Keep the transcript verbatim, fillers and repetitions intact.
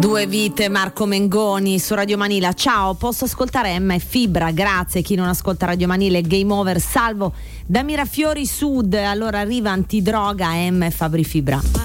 Due vite, Marco Mengoni su Radio Manila. Ciao, posso ascoltare M e Fibra? Grazie. Chi non ascolta Radio Manila, game over. Salvo da Mirafiori Sud. Allora arriva Antidroga, M e Fabri Fibra.